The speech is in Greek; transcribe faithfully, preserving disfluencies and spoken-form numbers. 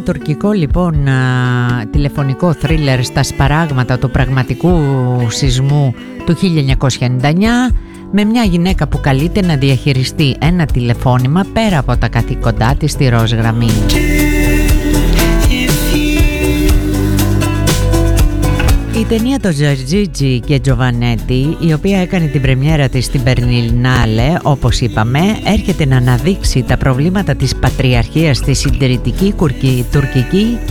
τουρκικό λοιπόν α, τηλεφωνικό θρίλερ στα σπαράγματα του πραγματικού σεισμού του χίλια εννιακόσια ενενήντα εννιά, με μια γυναίκα που καλείται να διαχειριστεί ένα τηλεφώνημα πέρα από τα καθήκοντά της στη ροζ γραμμή. Η ταινία των Τζορτζίτζι και Τζοβανέτη, η οποία έκανε την πρεμιέρα της στην Περνιλνάλε, όπως είπαμε, έρχεται να αναδείξει τα προβλήματα της πατριαρχίας στη συντηρητική τουρκική